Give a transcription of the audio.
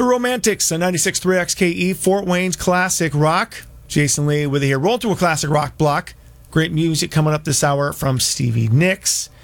Romantics on 96.3 XKE, Fort Wayne's classic rock. Jason Lee with you here. Roll to a classic rock block. Great music coming up this hour from Stevie Nicks.